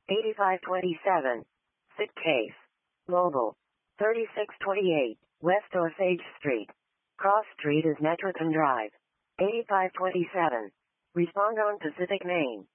8527. Sit case. Mobile. 3628. West Osage Street. Cross Street is Network and Drive. 8527. Respond on Pacific Main.